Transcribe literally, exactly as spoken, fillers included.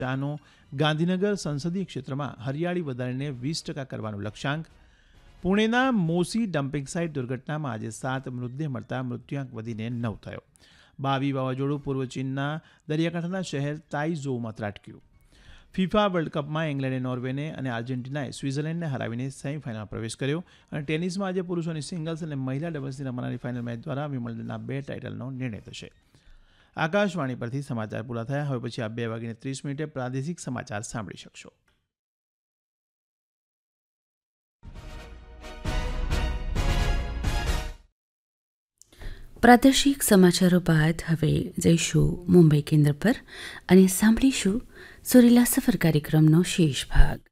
આનો ગાંધીનગર સંસદીય ક્ષેત્રમાં હરિયાળી વધારીને વીસ ટકા કરવાનું લક્ષ્યાંક. પુણેના મોસી ડમ્પિંગ સાઇટ દુર્ઘટનામાં આજે સાત મૃતદેહ મળતા મૃત્યુઆંક વધીને નવ થયો. બાવી વાવાઝોડું પૂર્વ ચીનના દરિયાકાંઠાના શહેર તાઇઝોઉમાં ત્રાટક્યું. ફિફા વર્લ્ડ કપમાં ઇંગ્લેન્ડે નોર્વેને અને આર્જેન્ટિનાએ સ્વિટ્ઝરલેન્ડને હરાવીને સેમીફાઇનલમાં પ્રવેશ કર્યો. અને ટેનિસમાં આજે પુરુષોની સિંગલ્સ અને મહિલા ડબલ્સની રમાનારી ફાઇનલ મેચ દ્વારા વિમ્બલ્ડનના બે ટાઇટલનો નિર્ણય થશે. આકાશવાણી પરથી સમાચાર પૂરા થયા. હવે પછી આપ બે વાગીને ત્રીસ મિનિટે પ્રાદેશિક સમાચાર સાંભળી શકશો. પ્રાદેશિક સમાચારો બાદ હવે જઈશું મુંબઈ કેન્દ્ર પર અને સાંભળીશું સુરીલા સફર કાર્યક્રમનો શેષ ભાગ.